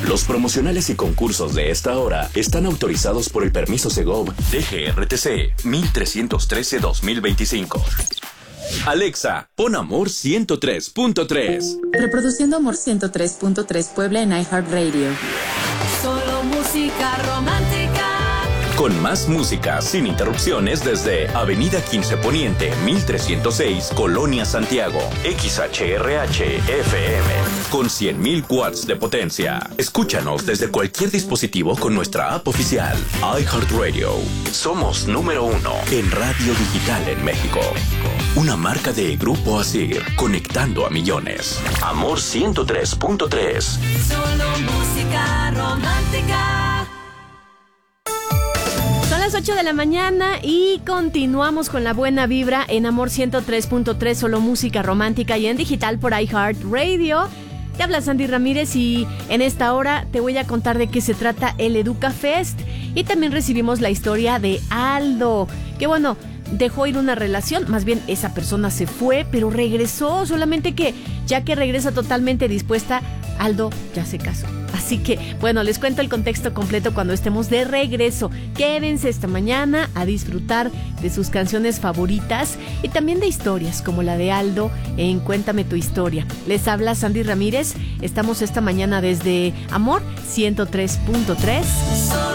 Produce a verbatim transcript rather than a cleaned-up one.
Los promocionales y concursos de esta hora están autorizados por el permiso Segov D G R T C mil trescientos trece guión dos mil veinticinco. Alexa, pon Amor ciento tres punto tres. Reproduciendo Amor ciento tres punto tres Puebla en iHeartRadio. Solo música romántica. Con más música sin interrupciones desde Avenida quince Poniente, mil trescientos seis, Colonia Santiago. X H R H F M. Con cien mil watts de potencia. Escúchanos desde cualquier dispositivo con nuestra app oficial. iHeartRadio. Somos número uno en radio digital en México. Una marca de Grupo Asir, conectando a millones. Amor ciento tres punto tres. Solo música romántica. Son las ocho de la mañana y continuamos con la buena vibra en Amor ciento tres punto tres, solo música romántica y en digital por iHeartRadio. Te habla Sandy Ramírez y en esta hora te voy a contar de qué se trata el Educa Fest. Y también recibimos la historia de Aldo, que bueno, dejó ir una relación, más bien esa persona se fue, pero regresó, solamente que ya que regresa totalmente dispuesta, Aldo ya se casó. Así que, bueno, les cuento el contexto completo cuando estemos de regreso. Quédense esta mañana a disfrutar de sus canciones favoritas y también de historias como la de Aldo en Cuéntame tu historia. Les habla Sandy Ramírez. Estamos esta mañana desde Amor ciento tres punto tres.